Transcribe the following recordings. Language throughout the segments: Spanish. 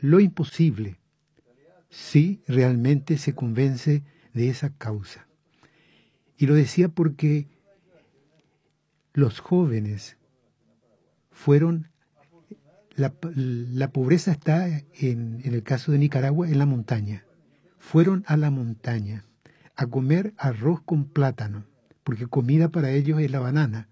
lo imposible si realmente se convence de esa causa. Y lo decía porque los jóvenes fueron, la pobreza está en el caso de Nicaragua en la montaña. Fueron a la montaña a comer arroz con plátano, porque comida para ellos es la banana.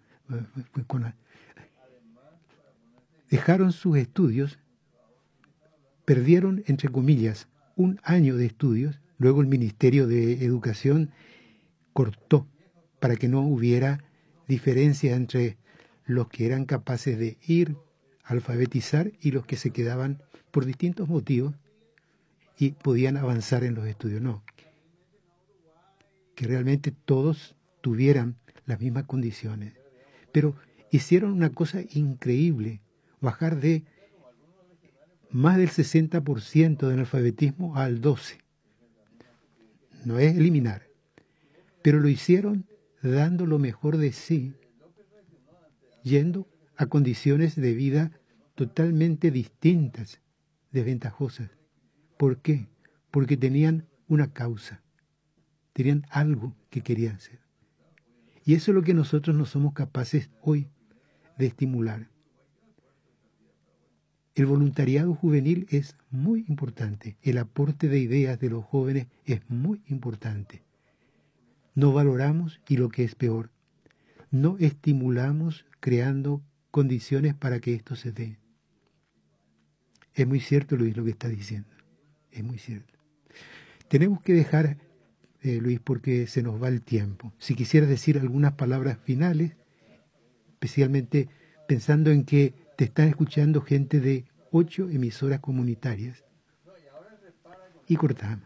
Dejaron sus estudios, perdieron, entre comillas, un año de estudios, luego el Ministerio de Educación cortó para que no hubiera diferencia entre los que eran capaces de ir a alfabetizar y los que se quedaban por distintos motivos y podían avanzar en los estudios. No, que realmente todos tuvieran las mismas condiciones. Pero hicieron una cosa increíble, bajar de más del 60% del analfabetismo al 12%. No es eliminar, pero lo hicieron dando lo mejor de sí, yendo a condiciones de vida totalmente distintas, desventajosas. ¿Por qué? Porque tenían una causa, tenían algo que querían hacer. Y eso es lo que nosotros no somos capaces hoy de estimular. El voluntariado juvenil es muy importante, el aporte de ideas de los jóvenes es muy importante. No valoramos y lo que es peor, no estimulamos creando condiciones para que esto se dé. Es muy cierto, Luis, lo que está diciendo, es muy cierto. Tenemos que dejar, Luis, porque se nos va el tiempo. Si quisieras decir algunas palabras finales, especialmente pensando en que te están escuchando gente de 8 emisoras comunitarias. Y cortamos.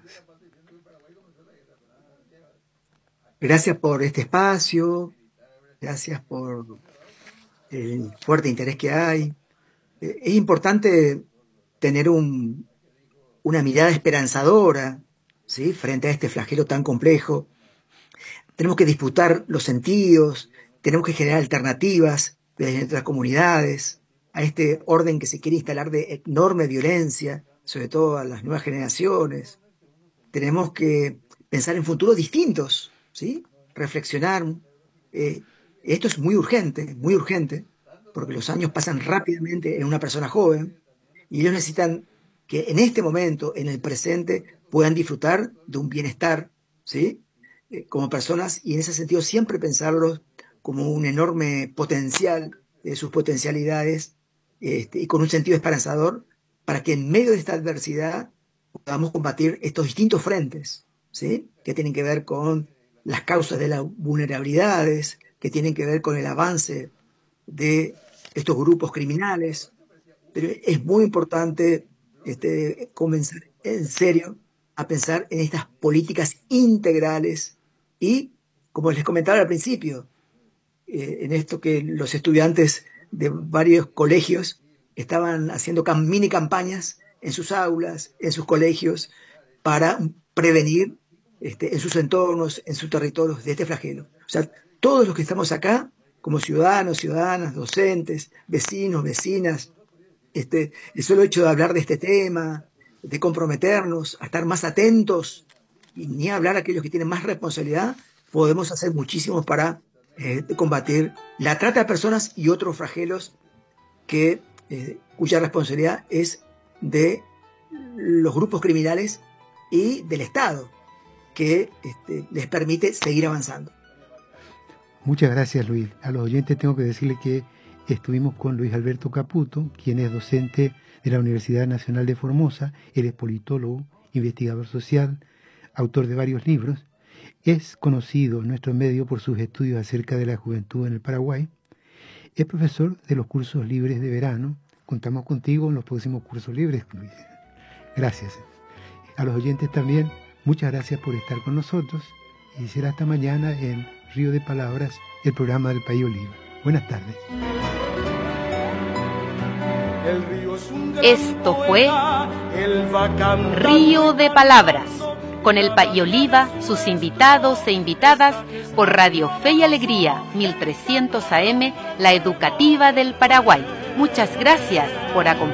Gracias por este espacio, gracias por el fuerte interés que hay. Es importante tener una mirada esperanzadora, ¿sí?, frente a este flagelo tan complejo. Tenemos que disputar los sentidos, tenemos que generar alternativas desde nuestras comunidades a este orden que se quiere instalar de enorme violencia, sobre todo a las nuevas generaciones. Tenemos que pensar en futuros distintos, ¿sí?, reflexionar. Esto es muy urgente, porque los años pasan rápidamente en una persona joven y ellos necesitan que en este momento, en el presente, puedan disfrutar de un bienestar, ¿sí?, como personas, y en ese sentido siempre pensarlos como un enorme potencial de sus potencialidades, y con un sentido esperanzador para que en medio de esta adversidad podamos combatir estos distintos frentes, ¿sí?, que tienen que ver con las causas de las vulnerabilidades, que tienen que ver con el avance de estos grupos criminales. Pero es muy importante comenzar en serio a pensar en estas políticas integrales y, como les comentaba al principio, en esto que los estudiantes de varios colegios estaban haciendo mini campañas en sus aulas, en sus colegios, para prevenir en sus entornos, en sus territorios, de este flagelo. O sea, todos los que estamos acá, como ciudadanos, ciudadanas, docentes, vecinos, vecinas, el solo hecho de hablar de este tema, de comprometernos a estar más atentos, y ni hablar a aquellos que tienen más responsabilidad, podemos hacer muchísimo para combatir la trata de personas y otros flagelos cuya responsabilidad es de los grupos criminales y del Estado, que les permite seguir avanzando. Muchas gracias, Luis. A los oyentes tengo que decirles que estuvimos con Luis Alberto Caputo, quien es docente de la Universidad Nacional de Formosa. Él es politólogo, investigador social, autor de varios libros. Es conocido en nuestro medio por sus estudios acerca de la juventud en el Paraguay. Es profesor de los cursos libres de verano. Contamos contigo en los próximos cursos libres, Luis. Gracias. A los oyentes también, muchas gracias por estar con nosotros. Y será hasta mañana en Río de Palabras, el programa del País Oliva. Buenas tardes. Esto fue Río de Palabras, con el País Oliva, sus invitados e invitadas, por Radio Fe y Alegría, 1300 AM, la educativa del Paraguay. Muchas gracias por acompañarnos.